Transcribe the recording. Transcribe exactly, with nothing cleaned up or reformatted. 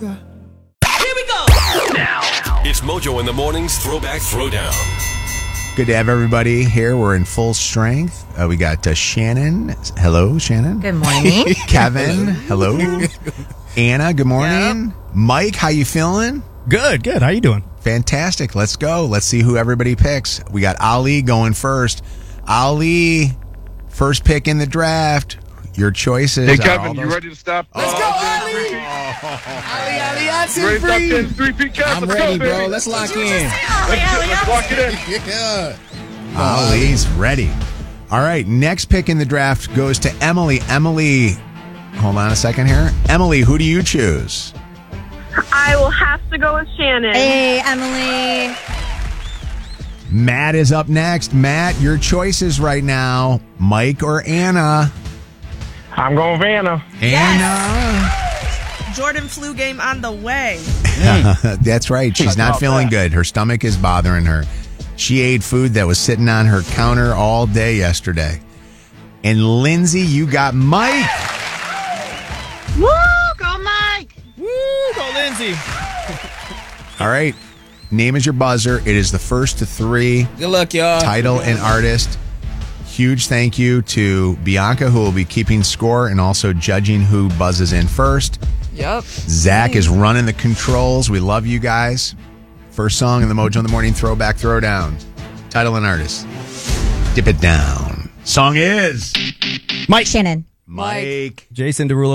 Okay. Here we go. Now, it's Mojo in the Morning's Throwback Throwdown. Good to have everybody here. We're in full strength. Uh, we got uh, Shannon. Hello, Shannon. Good morning. Kevin. Hello. Anna. Good morning. Yep. Mike, how you feeling? Good, good. How you doing? Fantastic. Let's go. Let's see who everybody picks. We got Ali going first. Ali, first pick in the draft. Your choices. Hey, Kevin, are you ready to stop? Let's uh, go, Ali! Ali, Ali, that's You ready to stop getting three feet cast? I'm Let's ready, go, bro. baby. Let's lock Did you in. just say Ali, Let's, Ali, let's Ali? lock it in. Yeah. Ali's ready. All right, next pick in the draft goes to Emily. Emily, hold on a second here. Emily, who do you choose? I will have to go with Shannon. Hey, Emily. Matt is up next. Matt, your choices right now. Mike or Anna? I'm going Vanna. Anna. Jordan flu game on the way. That's right. She's not feeling good. Her stomach is bothering her. She ate food that was sitting on her counter all day yesterday. And Lindsay, you got Mike. Woo! Go, Mike! Woo, go Lindsay. All right. Name is your buzzer. It is the first to three. Good luck, y'all. Title and artist. Huge thank you to Bianca, who will be keeping score and also judging who buzzes in first. Yep. Zach is running the controls. We love you guys. First song in the Mojo in the Morning Throwback Throwdown. Title and artist. Dip it down. Song is Mike Shannon. Mike. Jason Derulo.